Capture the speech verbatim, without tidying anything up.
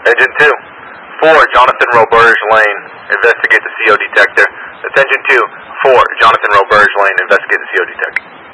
Engine two, four, Jonathan Roberge Lane, investigate the C O detector. Attention two, four, Jonathan Roberge Lane, investigate the C O detector.